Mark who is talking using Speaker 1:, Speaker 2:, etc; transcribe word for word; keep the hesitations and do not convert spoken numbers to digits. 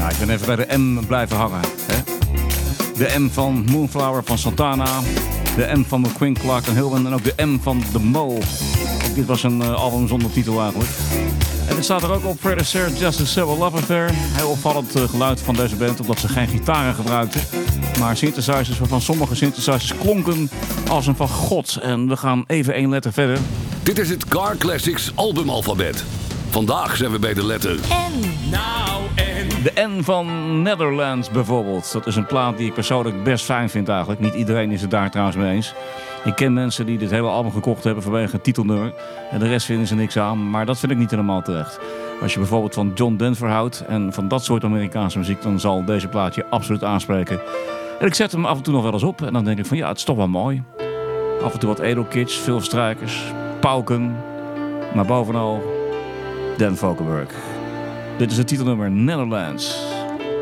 Speaker 1: Ja, ik ben even bij de M blijven hangen. Hè? De M van Moonflower van Santana. De M van McQueen, Clark en Hillman. En ook de M van The Mole. Ook dit was een uh, album zonder titel eigenlijk. En het staat er ook op Fred Astaire, Just a Civil Love Affair. Heel opvallend uh, geluid van deze band, omdat ze geen gitaren gebruikten. Maar synthesizers, waarvan sommige synthesizers klonken als een van God. En we gaan even één letter verder.
Speaker 2: Dit is het Car Classics albumalfabet. Vandaag zijn we bij de letter
Speaker 3: N.
Speaker 2: Nou, en...
Speaker 1: De N van Netherlands bijvoorbeeld. Dat is een plaat die ik persoonlijk best fijn vind eigenlijk. Niet iedereen is het daar trouwens mee eens. Ik ken mensen die dit hele album gekocht hebben vanwege het titelnummer. En de rest vinden ze niks aan. Maar dat vind ik niet helemaal terecht. Als je bijvoorbeeld van John Denver houdt en van dat soort Amerikaanse muziek, dan zal deze plaat je absoluut aanspreken. En ik zet hem af en toe nog wel eens op. En dan denk ik van ja, het is toch wel mooi. Af en toe wat edelkitsch, veel strijkers, pauken. Maar bovenal Dan Valkenburg. Dit is het titelnummer Netherlands.